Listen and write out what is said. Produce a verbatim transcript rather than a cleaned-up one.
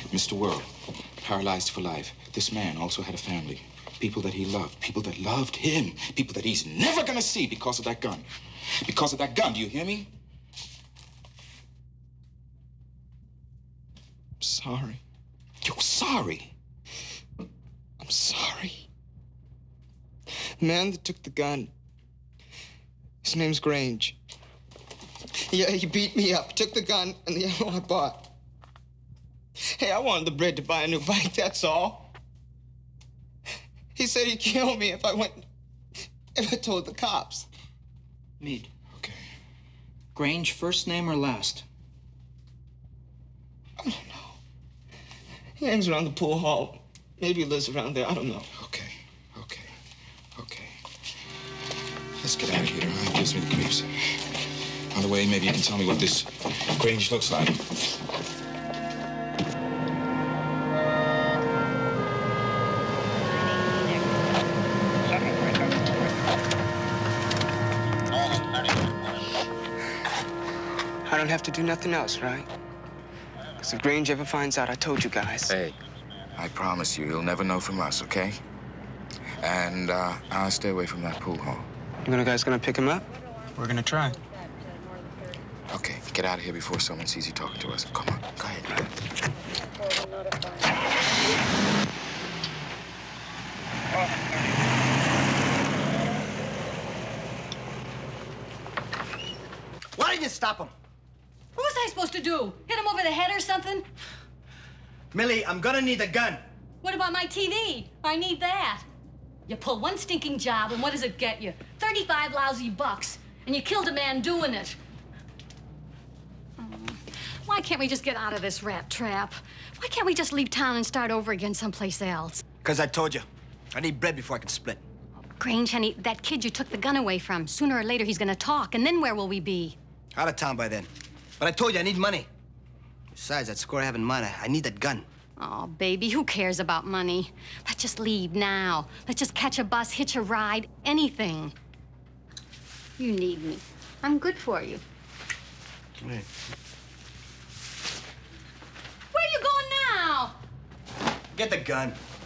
Mister World, paralyzed for life. This man also had a family. People that he loved. People that loved him. People that he's never gonna see because of that gun. Because of that gun, do you hear me? I'm sorry. You're sorry? I'm sorry. The man that took the gun, his name's Grange. Yeah, he beat me up, took the gun and the ammo I bought. Hey, I wanted the bread to buy a new bike, that's all. He said he'd kill me if I went, if I told the cops. Meade. Okay. Grange, first name or last? I don't know. He hangs around the pool hall. Maybe he lives around there, I don't know. Okay, okay, okay. Let's get out of here, huh? It gives me the creeps. On the way, maybe you can tell me what this Grange looks like. I don't have to do nothing else, right? Because if Grange ever finds out, I told you guys. Hey, I promise you, he'll never know from us, okay? And uh, I'll stay away from that pool hall. You guys gonna pick him up? We're gonna try. Okay, get out of here before someone sees you talking to us. Come on, go ahead, man. Why didn't you stop him? What was I supposed to do? Hit him over the head or something? Millie, I'm gonna need a gun. What about my T V? I need that. You pull one stinking job, and what does it get you? thirty-five lousy bucks, and you killed a man doing it. Oh, why can't we just get out of this rat trap? Why can't we just leave town and start over again someplace else? Because I told you, I need bread before I can split. Grange, honey, that kid you took the gun away from, sooner or later he's gonna talk, and then where will we be? Out of town by then. But I told you I need money. Besides, that score I have in mind, I, I need that gun. Oh, baby, who cares about money? Let's just leave now. Let's just catch a bus, hitch a ride, anything. You need me. I'm good for you. Right. Where are you going now? Get the gun.